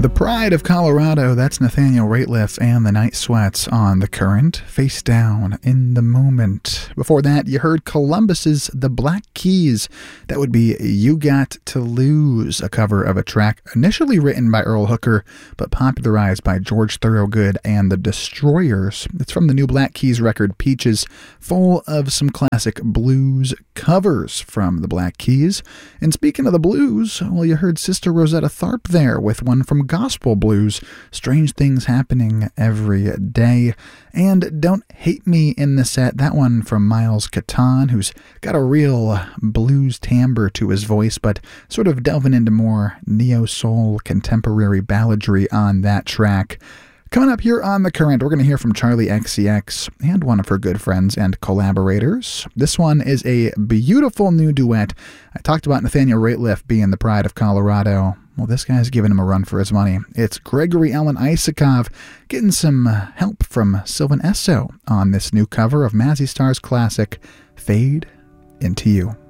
The Pride of Colorado, that's Nathaniel Rateliff and the Night Sweats on The Current, Face Down in the Moment. Before that, you heard Columbus's The Black Keys. That would be You Got to Lose, a cover of a track initially written by Earl Hooker, but popularized by George Thorogood and the Destroyers. It's from the new Black Keys record, Peaches, full of some classic blues covers from the Black Keys. And speaking of the blues, well, you heard Sister Rosetta Tharpe there with one from Gospel Blues, Strange Things Happening Every Day. And Don't Hate Me in the set, that one from Miles Catan, who's got a real blues timbre to his voice, but sort of delving into more neo-soul contemporary balladry on that track. Coming up here on The Current, we're going to hear from Charli XCX and one of her good friends and collaborators. This one is a beautiful new duet. I talked about Nathaniel Rateliff being the pride of Colorado. Well, this guy's giving him a run for his money. It's Gregory Alan Isakov getting some help from Sylvan Esso on this new cover of Mazzy Star's classic, Fade Into You.